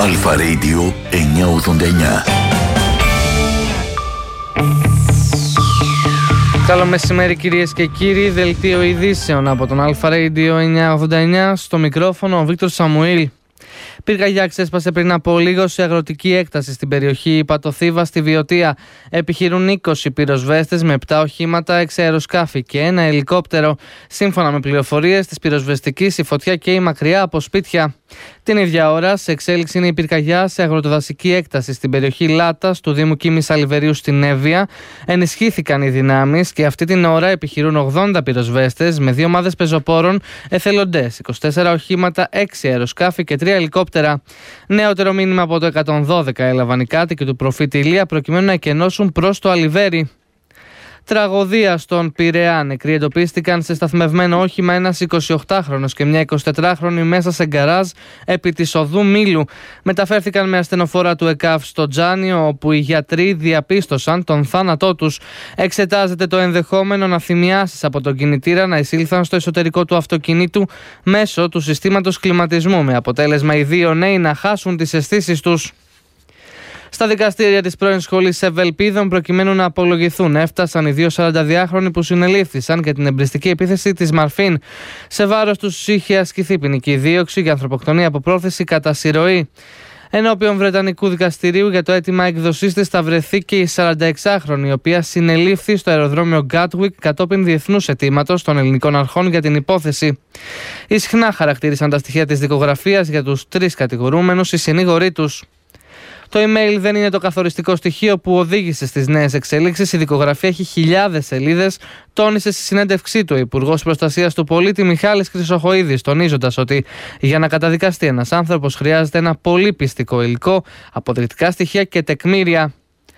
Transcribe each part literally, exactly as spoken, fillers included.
Αλφα Radio εννιακόσια ογδόντα εννιά. Καλό μεσημέρι κυρίες και κύριοι, δελτίο ειδήσεων από τον Αλφα Radio εννιακόσια ογδόντα εννιά, στο μικρόφωνο ο Βίκτορ Σαμουήλ. Πυρκαγιά ξέσπασε πριν από λίγο σε αγροτική έκταση στην περιοχή Πατοθήβα στη Βιωτία. Επιχειρούν είκοσι πυροσβέστες με επτά οχήματα, έξι αεροσκάφη και ένα ελικόπτερο. Σύμφωνα με πληροφορίες της πυροσβεστικής, η φωτιά καίει μακριά από σπίτια. Την ίδια ώρα, σε εξέλιξη είναι η πυρκαγιά σε αγροτοδασική έκταση στην περιοχή Λάτας του Δήμου Κίμης Αλιβερίου στην Εύβοια. Ενισχύθηκαν οι δυνάμεις και αυτή την ώρα επιχειρούν ογδόντα πυροσβέστες με δύο ομάδες πεζοπόρων, εθελοντές, είκοσι τέσσερα οχήματα, έξι αεροσκάφη και τρία ελικόπτερα. Νεότερο μήνυμα από το εκατόν δώδεκα έλαβαν οι κάτοικοι του προφήτη Ηλία προκειμένου να εκενώσουν προς το Αλιβέρι. Τραγωδία στον Πειραιά. Νεκροί εντοπίστηκαν σε σταθμευμένο όχημα ένας εικοσιοκτάχρονος και μια εικοσιτετράχρονη μέσα σε γκαράζ επί της οδού Μήλου. Μεταφέρθηκαν με ασθενοφόρα του ΕΚΑΒ στο Τζάνιο, όπου οι γιατροί διαπίστωσαν τον θάνατό τους. Εξετάζεται το ενδεχόμενο να θυμιάσεις από τον κινητήρα να εισήλθαν στο εσωτερικό του αυτοκινήτου μέσω του συστήματος κλιματισμού, με αποτέλεσμα οι δύο νέοι να χάσουν τις αισθήσεις τους. Στα δικαστήρια της πρώην σχολής Ευελπίδων, προκειμένου να απολογηθούν, έφτασαν οι δύο σαρανταδυάχρονοι που συνελήφθησαν για την εμπριστική επίθεση της Μαρφίν. Σε βάρος τους είχε ασκηθεί ποινική δίωξη για ανθρωποκτονία από πρόθεση κατά συρροή. Ενώπιον Βρετανικού δικαστηρίου για το αίτημα έκδοσής της θα βρεθεί και η σαρανταεξάχρονη, η οποία συνελήφθη στο αεροδρόμιο Γκάτουικ κατόπιν διεθνούς αιτήματος των ελληνικών αρχών για την υπόθεση. Ισχνά χαρακτήρισαν τα στοιχεία της δικογραφίας για τους τρεις κατηγορούμενους οι συνήγοροι τους. Το email δεν είναι το καθοριστικό στοιχείο που οδήγησε στις νέες εξελίξεις. Η δικογραφία έχει χιλιάδες σελίδες, τόνισε στη συνέντευξή του ο Υπουργός Προστασίας του Πολίτη Μιχάλης Χρυσοχοΐδης, τονίζοντας ότι για να καταδικαστεί ένας άνθρωπος χρειάζεται ένα πολύ πιστικό υλικό, αποδεικτικά στοιχεία και τεκμήρια.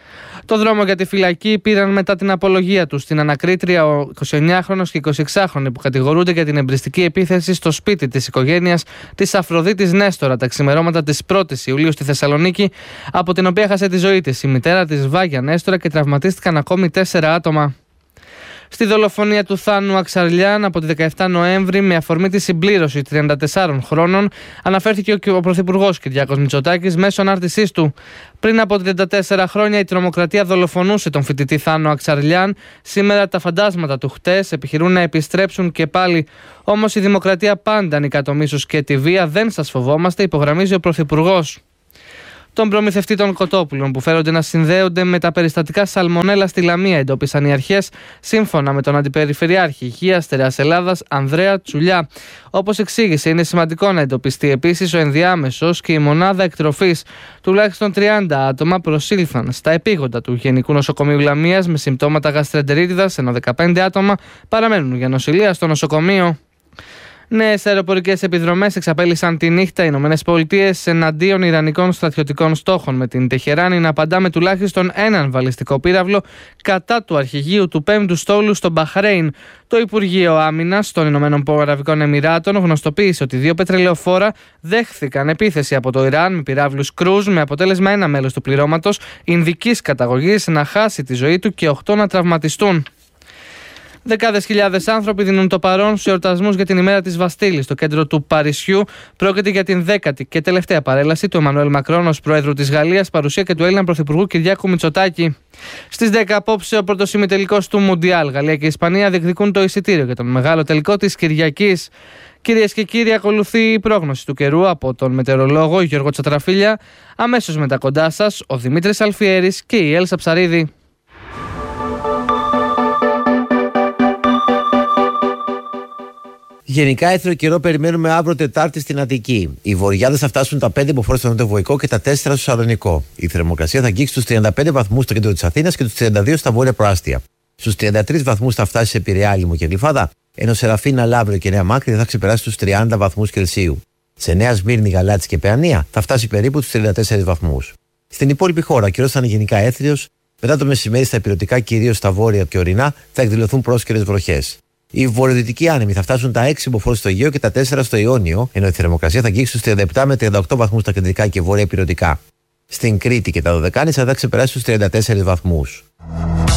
Το δρόμο για τη φυλακή πήραν μετά την απολογία του στην ανακρίτρια ο εικοσιεννιάχρονος και εικοσιεξάχρονη που κατηγορούνται για την εμπριστική επίθεση στο σπίτι της οικογένειας της Αφροδίτης Νέστορα τα ξημερώματα της πρώτης Ιουλίου στη Θεσσαλονίκη, από την οποία έχασε τη ζωή της η μητέρα της Βάγια Νέστορα και τραυματίστηκαν ακόμη τέσσερα άτομα. Στη δολοφονία του Θάνου Αξαρλιάν από τη δεκαεφτά Νοέμβρη, με αφορμή τη συμπλήρωση τριάντα τεσσάρων χρόνων, αναφέρθηκε και ο Πρωθυπουργός Κυριάκος Μητσοτάκης μέσω ανάρτησής του. Πριν από τριάντα τέσσερα χρόνια η τρομοκρατία δολοφονούσε τον φοιτητή Θάνο Αξαρλιάν. Σήμερα τα φαντάσματα του χτες επιχειρούν να επιστρέψουν και πάλι. Όμως η δημοκρατία πάντα ανικά το μίσος και τη βία. Δεν σας φοβόμαστε, υπογραμμίζει ο Πρωθυπουργός. Τον προμηθευτή των κοτόπουλων που φέρονται να συνδέονται με τα περιστατικά σαλμονέλα στη Λαμία εντόπισαν οι αρχές, σύμφωνα με τον Αντιπεριφερειάρχη Υγείας Στερεάς Ελλάδας Ανδρέα Τσουλιά. Όπως εξήγησε, είναι σημαντικό να εντοπιστεί επίσης ο ενδιάμεσος και η μονάδα εκτροφής. Τουλάχιστον τριάντα άτομα προσήλθαν στα επίγοντα του Γενικού Νοσοκομείου Λαμίας με συμπτώματα γαστρεντερίτιδας, ενώ δεκαπέντε άτομα παραμένουν για νοσηλεία στο νοσοκομείο. Νέες αεροπορικές επιδρομές εξαπέλυσαν τη νύχτα οι Ηνωμένες Πολιτείες εναντίον ιρανικών στρατιωτικών στόχων, με την Τεχεράνη να απαντά με τουλάχιστον έναν βαλιστικό πύραυλο κατά του αρχηγείου του πέμπτου στόλου στο Μπαχρέιν. Το Υπουργείο Άμυνας των Ηνωμένων Αραβικών Εμιράτων γνωστοποίησε ότι δύο πετρελαιοφόρα δέχθηκαν επίθεση από το Ιράν με πυράβλους Κρούζ, με αποτέλεσμα ένα μέλος του πληρώματος ινδικής καταγωγής να χάσει τη ζωή του και οκτώ να τραυματιστούν. Δεκάδες χιλιάδες άνθρωποι δίνουν το παρόν στους εορτασμούς για την ημέρα της Βαστίλης στο κέντρο του Παρισιού. Πρόκειται για την δέκατη και τελευταία παρέλαση του Εμμανουέλ Μακρόν ως Πρόεδρου της Γαλλίας, παρουσία και του Έλληνα Πρωθυπουργού Κυριάκου Μητσοτάκη. Στις δέκα απόψε ο πρώτος ημιτελικός του Μουντιάλ. Γαλλία και Ισπανία διεκδικούν το εισιτήριο για τον μεγάλο τελικό της Κυριακής. Κυρίες και κύριοι, ακολουθεί η πρόγνωση του καιρού από τον μετεωρολόγο Γιώργο Τσατραφίλια. Αμέσως μετά κοντά σας ο Δημήτρης Αλφιέρης και η Έλσα Ψαρίδη. Γενικά, έθριο καιρό περιμένουμε αύριο Τετάρτη στην Αττική. Οι βορειάδες θα φτάσουν τα πέντε υποφόρες στο νοτιοβοϊκό και τα τέσσερα στο Σαλονικό. Η θερμοκρασία θα αγγίξει τους τριάντα πέντε βαθμούς στο κέντρο της Αθήνας και τους τριάντα δύο στα βόρεια προάστια. Στους τριάντα τρεις βαθμούς θα φτάσει σε Πειραιά, Άλυμο και Γλυφάδα, ενώ σε Ραφίνα, Λαύριο και Νέα Μάκρη θα ξεπεράσει τους τριάντα βαθμούς Κελσίου. Σε Νέα Σμύρνη, Γαλάτσι και Παιανία θα φτάσει περίπου τους τριάντα τέσσερις βαθμούς. Στην υπόλοιπη χώρα, ο καιρός θα είναι γενικά έθριος. Μετά το μεσημέρι, στα υπηρετικά, κυρίως στα βόρεια και ορεινά, θα εκδηλωθούν πρόσκαιρες βροχές. Οι βορειοδυτικοί άνεμοι θα φτάσουν τα έξι υποφόρες στο Αιγαίο και τα τέσσερα στο Ιόνιο, ενώ η θερμοκρασία θα αγγίξει στους τριάντα επτά με τριάντα οκτώ βαθμούς στα κεντρικά και βόρεια υπηρετικά. Στην Κρήτη και τα Δωδεκάνησα θα ξεπεράσει τους τριάντα τέσσερις βαθμούς.